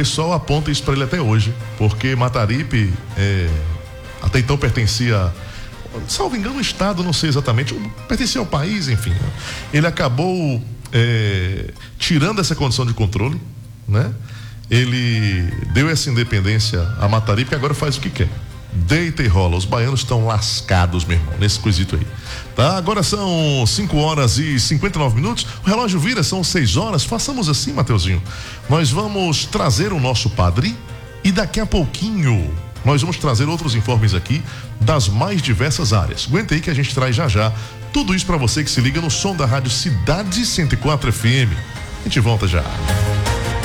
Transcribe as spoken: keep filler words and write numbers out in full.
pessoal aponta isso para ele até hoje, porque Mataripe é, até então pertencia, salvo engano, o estado, não sei exatamente, pertencia ao país, enfim. Ele acabou é, tirando essa condição de controle, né? Ele deu essa independência a Mataripe, que agora faz o que quer. Deita e rola. Os baianos estão lascados, meu irmão, nesse quesito aí. Tá? Agora são cinco horas e cinquenta e nove minutos. O relógio vira, são seis horas. Façamos assim, Mateuzinho. Nós vamos trazer o nosso padre e daqui a pouquinho nós vamos trazer outros informes aqui das mais diversas áreas. Aguenta aí que a gente traz já já tudo isso para você que se liga no som da Rádio Cidade cento e quatro F M. A gente volta já.